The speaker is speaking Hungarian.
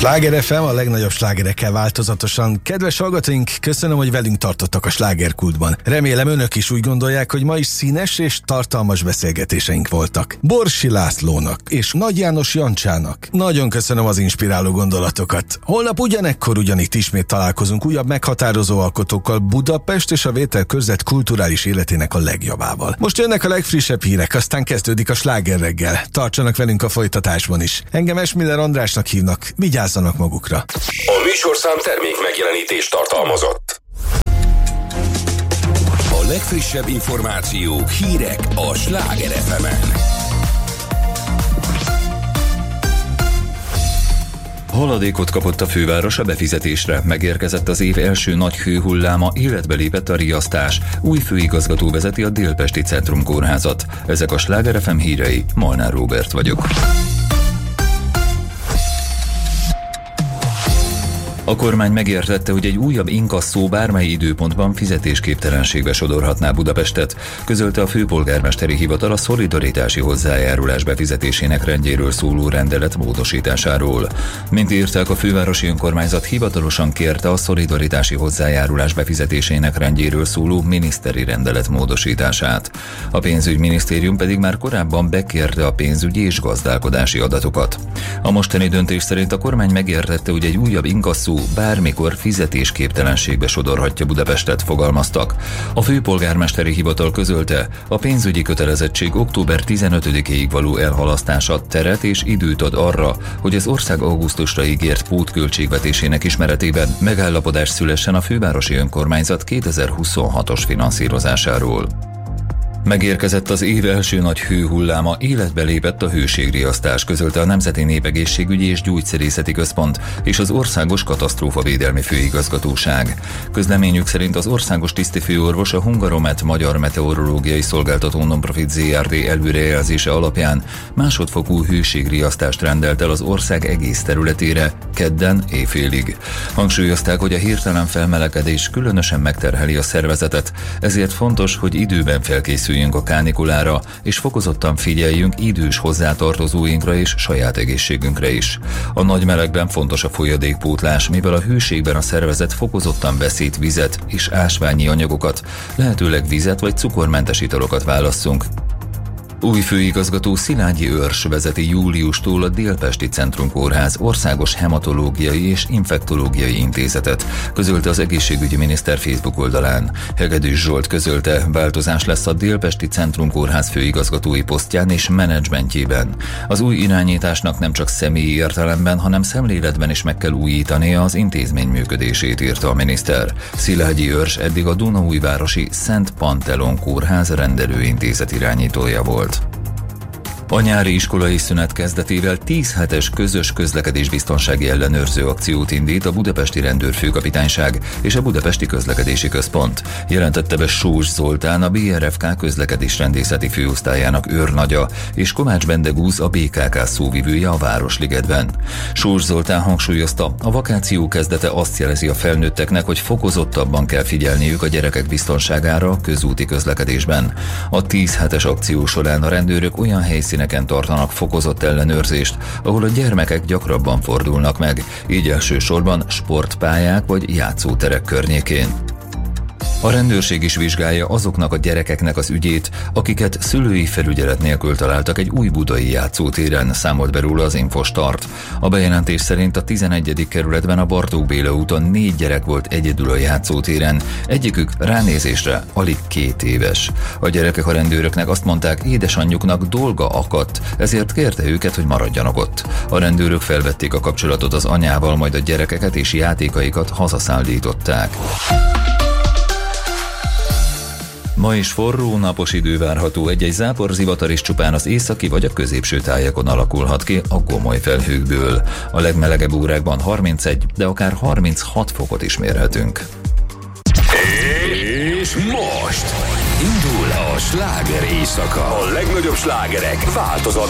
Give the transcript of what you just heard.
Sláger FM, a legnagyobb slágerekkel változatosan. Kedves hallgatóink, köszönöm, hogy velünk tartottak a slágerkultban. Remélem önök is úgy gondolják, hogy ma is színes és tartalmas beszélgetéseink voltak. Borsi Lászlónak és Nagy János Jancsának nagyon köszönöm az inspiráló gondolatokat. Holnap ugyanekkor ugyanitt ismét találkozunk újabb meghatározó alkotókkal Budapest és a Vételkörzet kulturális életének a legjobbával. Most jönnek a legfrissebb hírek, aztán kezdődik a sláger reggel. Tartsanak velünk a folytatásban is. Engem Esmiller Andrásnak hívnak, vigyázzanak magukra. A műsorszám termék megjelenítést tartalmazott. A legfrissebb információk, hírek a Sláger FM-en. Haladékot kapott a főváros a befizetésre, megérkezett az év első nagy hőhulláma, életbe lépett a riasztás. Új főigazgató vezeti a Délpesti Centrum Kórházat. Ezek a Sláger FM hírei, Molnár Róbert vagyok. A kormány megértette, hogy egy újabb inkasszó bármely időpontban fizetésképtelenségbe sodorhatná Budapestet, közölte a főpolgármesteri hivatal a szolidaritási hozzájárulás befizetésének rendjéről szóló rendelet módosításáról. Mint írták, a fővárosi önkormányzat hivatalosan kérte a szolidaritási hozzájárulás befizetésének rendjéről szóló miniszteri rendelet módosítását. A pénzügyminisztérium pedig már korábban bekérte a pénzügyi és gazdálkodási adatokat. A mostani döntés szerint a kormány megértette, hogy egy újabb inkasszó bármikor fizetésképtelenségbe sodorhatja Budapestet, fogalmaztak. A főpolgármesteri hivatal közölte, a pénzügyi kötelezettség október 15-éig való elhalasztása teret és időt ad arra, hogy az ország augusztusra ígért pótköltségvetésének ismeretében megállapodás szülessen a fővárosi önkormányzat 2026-os finanszírozásáról. Megérkezett az év első nagy hőhulláma, életbe lépett a hőségriasztás, közölte a Nemzeti Népegészségügyi és Gyógyszerészeti Központ és az Országos Katasztrófavédelmi Főigazgatóság. Közleményük szerint az országos tisztifőorvos a Hungaromet Magyar Meteorológiai Szolgáltató Nonprofit Zrt. Előrejelzése alapján másodfokú hőségriasztást rendelt el az ország egész területére kedden éjfélig. Hangsúlyozták, hogy a hirtelen felmelegedés különösen megterheli a szervezetet, ezért fontos, hogy időben felkészüljünk a kánikulára, és fokozottan figyeljünk idős hozzátartozóinkra és saját egészségünkre is. A nagy melegben fontos a folyadékpótlás, mivel a hőségben a szervezet fokozottan veszít vizet és ásványi anyagokat, lehetőleg vizet vagy cukormentes italokat válasszunk. Új főigazgató Szilágyi Őrs vezeti júliustól a Délpesti Centrum Kórház országos hematológiai és infektológiai intézetet, közölte az egészségügyi miniszter Facebook oldalán. Hegedűs Zsolt közölte, változás lesz a Délpesti Centrum Kórház főigazgatói posztján és menedzsmentjében. Az új irányításnak nem csak személyi értelemben, hanem szemléletben is meg kell újítania az intézmény működését, írta a miniszter. Szilágyi Őrs eddig a Dunaújvárosi Szent Pantelon Kórház rendelőintézet irányítója volt. A nyári iskolai szünet kezdetével 10 hetes közös közlekedésbiztonsági ellenőrző akciót indít a Budapesti Rendőrfőkapitányság és a Budapesti Közlekedési Központ. Jelentette be Sós Zoltán, a BRFK közlekedésrendészeti főosztályának őrnagya, és Komács Bendegúz, a BKK szóvivője a Városligetben. Sós Zoltán hangsúlyozta, a vakáció kezdete azt jelzi a felnőtteknek, hogy fokozottabban kell figyelniük a gyerekek biztonságára a közúti közlekedésben. A 10 hetes akció során a rendőrök olyan helyszíneken tartanak fokozott ellenőrzést, ahol a gyermekek gyakrabban fordulnak meg, így elsősorban sportpályák vagy játszóterek környékén. A rendőrség is vizsgálja azoknak a gyerekeknek az ügyét, akiket szülői felügyelet nélkül találtak egy új budai játszótéren, számolt be róla az Infostart. A bejelentés szerint a 11. kerületben a Bartók Béla úton 4 gyerek volt egyedül a játszótéren, egyikük ránézésre alig 2 éves. A gyerekek a rendőröknek azt mondták, édesanyjuknak dolga akadt, ezért kérte őket, hogy maradjanak ott. A rendőrök felvették a kapcsolatot az anyával, majd a gyerekeket és játékaikat hazaszállították. Ma is forró, napos idő várható, egy-egy záporzivatar is csupán az északi vagy a középső tájakon alakulhat ki a gomoly felhőkből. A legmelegebb órákban 31, de akár 36 fokot is mérhetünk. És most indul a sláger éjszaka. A legnagyobb slágerek változatlan